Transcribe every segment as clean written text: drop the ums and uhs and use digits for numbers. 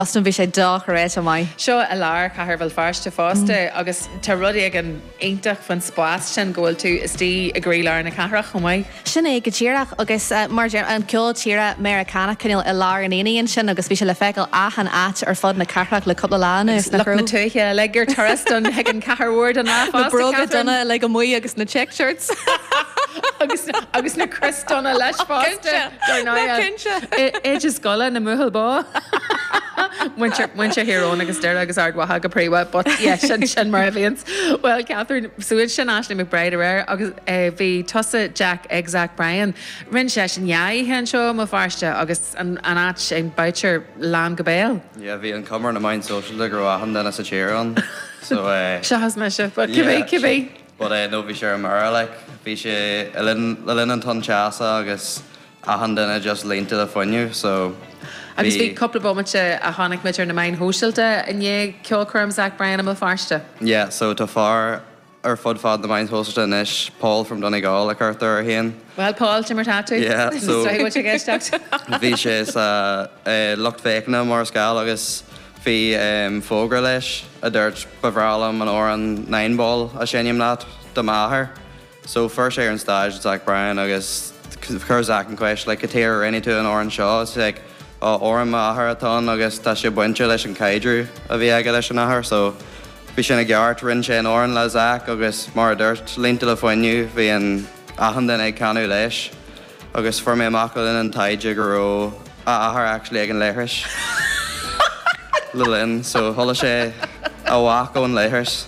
Asna bhí sé dách a réit mai. Seo a lár chathair bhfuil fearste fásta agus tá rudí ag an aintach fan spáis sin ggóil tú is tí a grílar na cathrach chumáid. Sin é go tíireach agus mar an ceol tíire Americana cinil i lár an aon sin agus bhí se le feicil achan at ar fod na carach le coppla lána is le na tuiche le gur taraston ag an catharhúir an na broga donna le go muí agus na check shirts. agus na cristonna leis fásta é just gola na muhalbá. Muinte hirónna agus deir agus ardhatha go príomha, but sin mar a bhíons. Well, Catherine, suúid sin Ashley McBride ar agus bhí tosa Jack ag Zach Bryan. Rinn sé sin jaí hen seo má farste agus an áit ag baitir lán go béal. Yeah, bhí an cumar na main social le gur bhahan denna sa tíir an. So se has me se, but cibé. But nó bhí sé mar like bhí sé lin an ton teasa agus ahan denna just línta le foiinniu, so agus bhí coppla bommate a tháinig mitir na main hóisiilta in dhé ceolcurm Zach Bryan am farste. Yeah, so tá far ar fod na main hóisiilta inis Paul from Donegal le cartar ar hain. Well, Paul, timmer tatu. Yeah, so bhí sé sa lucht féicna mar scáil agus bhí fógra leis a dúirt bhrálam an ó an 9 ball a sénim leat do máthair. So first sé ar an stage Zach Bryan agus chur Zach an quest like a tear any to an ó an seo, it's like óram máthair atá agus tá sé buinte leis an caidrú a bhí aige leis an nathair, so bhí sin na gceart rinn sé an óran le Zach agus mar dúirt línta le foiinniu bhí an ahan den ag canú leis agus for mé amach in an taide go ró athair actually ag an léiris. Le linn, so thola sé a bhaach ón léiris.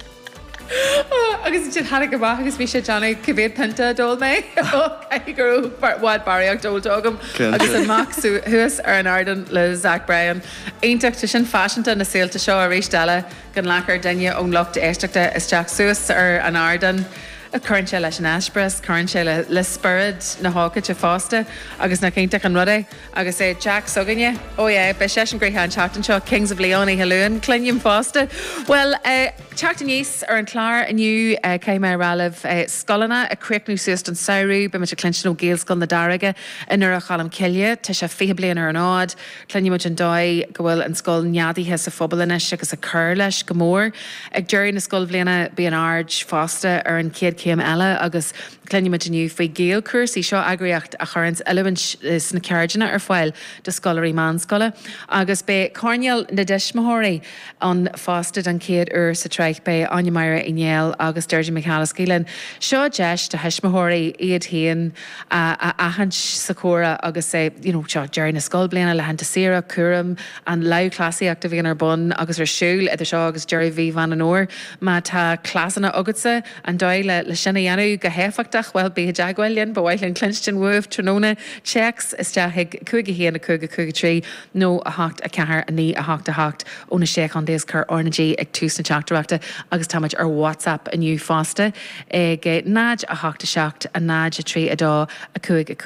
Agus sin hána go bhaach agus bhí sé Johnny cibéad penta dul mé gur bhád baríach dul dogam agus an maxú thuas ar an ardan le Zach Bryan. Aonteachta sin fashionanta na saolta seo a rééis deile gan lechar daine ón locht éisteachta is teach suas ar an ardan. A current sé leis an Ashbras, current sé le spirid na hácaid a fásta agus na céntaach an rudaí agus é Jack Suganne. Be sé an gréthe an teachtain seo Kings of Leon i Halún, clinim fásta. Well, teachtain níos ar an chlár aniu céime rálah scolanna a cruicnú suast an saoú be me a clinstin ó géalscoil na daraige inar a chalam ciile, tá sé fihe blian ar an ád, clinim an dóid go bhfuil an scoil neadaithe sa fphobalanis agus a chur leis go mór. Ag deirí na scoil bliana bí an ard fásta ar an céad céim eile agus clenimid aniu faoi géal cuasaí seo agraíocht a churans eilehn sna ceardanna ar fáil de scolarí manscoile agus be corneal na deismothirí an fástad an céad sa treich be Anya Meira Inéal agus Deirde Michaelis Gílan. Seo deis de heismothirí iad haon a ahans sa córa agus seo Jerry na scoil bliana le hananta sira cuaram an lau clásaíachta bhíon ar bun agus ar siúil idir seo agus Jerry V van an óir má tá clásanna agatsa an dóile le sinna dhéanú go héfachtach bhfuil bé deagháilíonn bhhailinn clinstin womh tróna checks is deigh chuige héana chuige trí nó a hacht a cethir a ní a hacht óna sé an déos chur ornagé ag tús na teachtarachta agus táid ar WhatsApp aniu fásta ag náid a hachta seacht a náid a trí adá a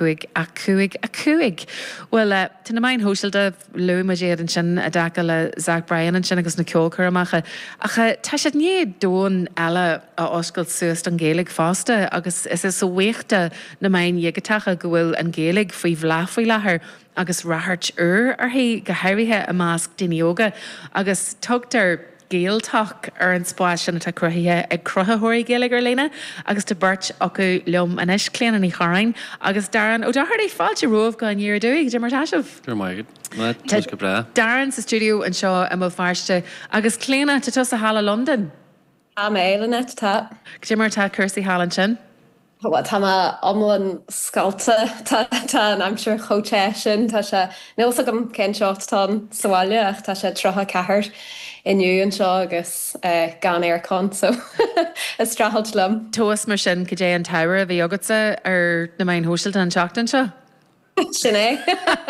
cuaig. Well, tá na main hóisiilta luimidéad an sin a dacha le Zach Bryan an sin agus na ceolcur amacha tá sé níiad dón eile a oscail suast an géalaigh fásta agus is so bhuiachta na main dhégatacha go bhfuil an géalaigh faoi bhláfaí lethir agus rathart ar hí go hairithe a másc daoine agus tugtar géaltach ar an spáis sin atá cruthaithe ag cruthathirí géalaigh ar léine agus tá burt acu leom anis cléanan í chorainn agus daran ó dthir é fáilte roamh go an dhéar dúigh de mar táisih. Gur maigad. Go bra. Daran sa stúdiú an seo am bhharste agus cléana tá sa Hala London. Am éilenet tá. Gé mar tá chusaí Hallan sin? Tá omlan scalte tá an amsir choté sin tá sé nils agam cén seocht tá sáile ach tá sé trotha cethir inniu an seo agus gan aircon so is strahalt lum. Tuas mar sin go dé an taire a bhí agatsa ar na main hóisiilta an teachtain seo? Sin é.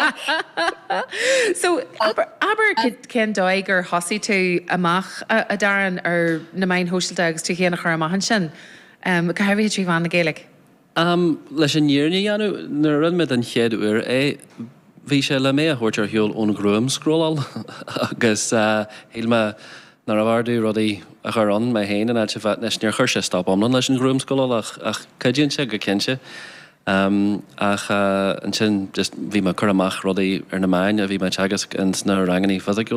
So aber cén dóigh gur hosaí tú amach a daran ar na main hóisiilta agus tú chéanana chur amachchan sin. Go hairhí trí bhán na géalaigh? Leis an dhéirní anú na runmid an chéad uair bhí sé le mé a thuirt ar heol ón grúam scrollal agus héilme nar a bhardú rudaí a churán me héin an se bheit nes níor chuir sé stop omlan leis an grúam scrollal ach caidiann se go cinse ach an sin just bhí mar chuach rudaí ar na main a bhí mar teagas an sna ranganí fada